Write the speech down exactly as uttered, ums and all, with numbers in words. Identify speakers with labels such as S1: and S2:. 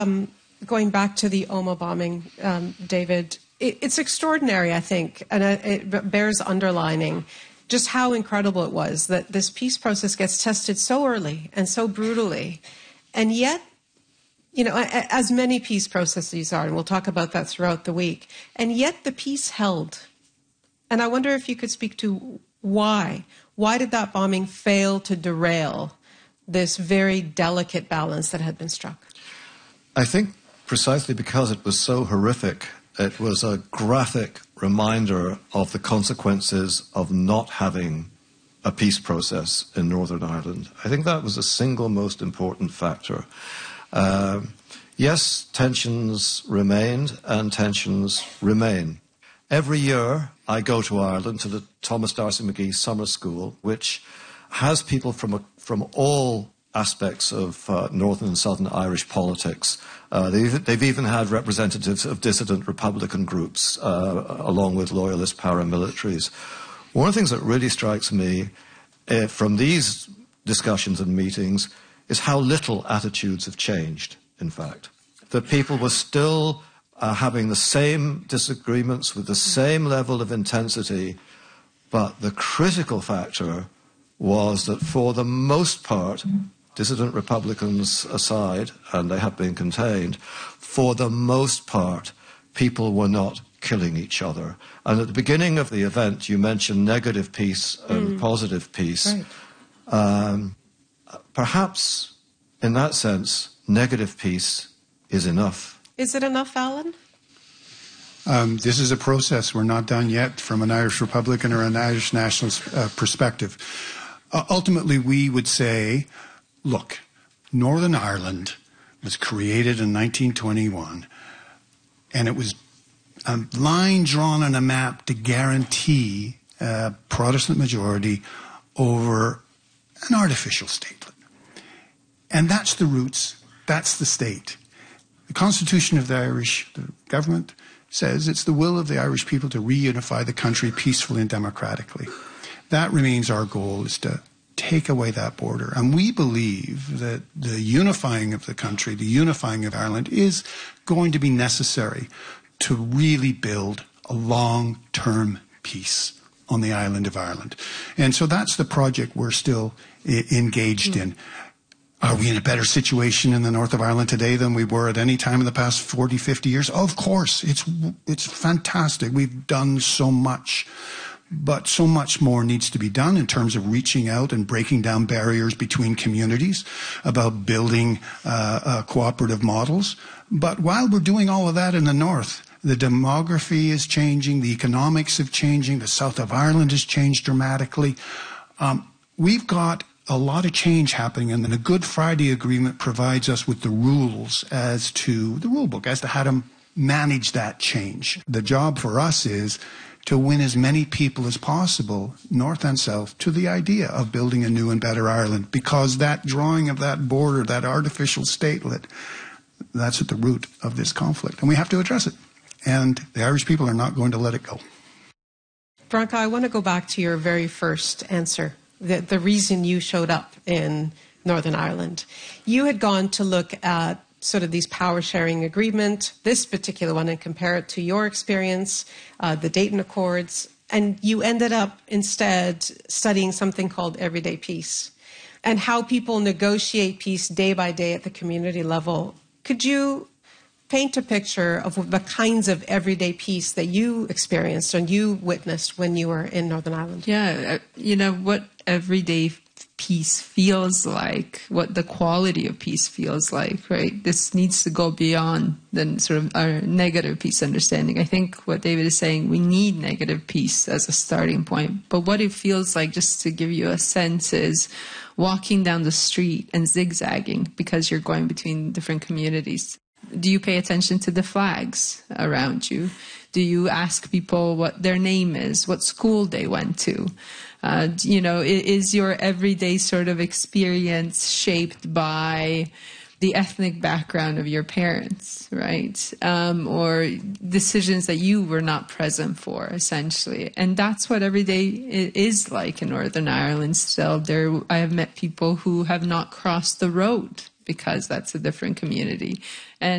S1: Um, going back to the Omagh bombing, um, David, it, it's extraordinary, I think, and it bears underlining just how incredible it was that this peace process gets tested so early and so brutally. And yet, you know, as many peace processes are, and we'll talk about that throughout the week, and yet the peace held. And I wonder if you could speak to why. Why did that bombing fail to derail this very delicate balance that had been struck?
S2: I think precisely because it was so horrific, it was a graphic reminder of the consequences of not having a peace process in Northern Ireland. I think that was the single most important factor. Uh, yes, tensions remained and tensions remain. Every year I go to Ireland to the Thomas D'Arcy McGee Summer School, which has people from, a, from all aspects of uh, Northern and Southern Irish politics. Uh, they've, they've even had representatives of dissident Republican groups, uh, along with loyalist paramilitaries. One of the things that really strikes me uh, from these discussions and meetings is how little attitudes have changed, in fact. That people were still uh, having the same disagreements with the same level of intensity, but the critical factor was that for the most part, dissident Republicans aside, and they have been contained, for the most part, people were not killing each other. And at the beginning of the event, you mentioned negative peace and mm. positive peace.
S1: Right.
S2: Um, perhaps, in that sense, negative peace is enough.
S1: Is it enough, Alan?
S3: Um, this is a process. We're not done yet from an Irish Republican or an Irish nationalist uh, perspective. Uh, ultimately, we would say, look, Northern Ireland was created in nineteen twenty-one, and it was a line drawn on a map to guarantee a Protestant majority over an artificial statelet. And that's the roots, that's the state. The Constitution of the Irish the government says it's the will of the Irish people to reunify the country peacefully and democratically. That remains our goal, is to take away that border. And we believe that the unifying of the country, the unifying of Ireland, is going to be necessary to really build a long-term peace on the island of Ireland. And so that's the project we're still I- engaged mm. in. Are we in a better situation in the north of Ireland today than we were at any time in the past forty, fifty years? Of course. It's, it's fantastic. We've done so much. But so much more needs to be done in terms of reaching out and breaking down barriers between communities, about building uh, uh, cooperative models. But while we're doing all of that in the north, the demography is changing, the economics are changing, the south of Ireland has changed dramatically. Um, we've got a lot of change happening, and the Good Friday Agreement provides us with the rules as to, the rule book, as to how to manage that change. The job for us is to win as many people as possible, north and south, to the idea of building a new and better Ireland, because that drawing of that border, that artificial statelet, that's at the root of this conflict, and we have to address it. And the Irish people are not going to let it go.
S1: Branka, I want to go back to your very first answer, the, the reason you showed up in Northern Ireland. You had gone to look at sort of these power-sharing agreement, this particular one, and compare it to your experience, uh, the Dayton Accords, and you ended up instead studying something called everyday peace and how people negotiate peace day by day at the community level. Could you paint a picture of the kinds of everyday peace that you experienced and you witnessed when you were in Northern Ireland?
S4: Yeah, you know, what everyday peace feels like, what the quality of peace feels like, right? This needs to go beyond the sort of our negative peace understanding. I think what David is saying, we need negative peace as a starting point. But what it feels like, just to give you a sense, is walking down the street and zigzagging because you're going between different communities. Do you pay attention to the flags around you? Do you ask people what their name is, what school they went to? Uh, you know, is your everyday sort of experience shaped by the ethnic background of your parents, right? Um, or decisions that you were not present for, essentially. And that's what every day is like in Northern Ireland still. There, I have met people who have not crossed the road because that's a different community. And